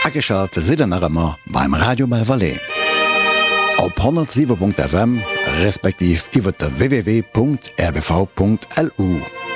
Ägeschat sidennnerëmmer beim Radio Malvalais. Op 107.fm respektiv iwwer der www.rbv.lu.